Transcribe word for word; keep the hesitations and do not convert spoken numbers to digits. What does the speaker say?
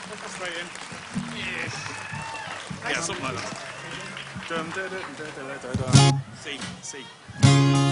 Straight in. Yeah. Yeah, something like that. Dum, da, da, da, da, da, da. C, C.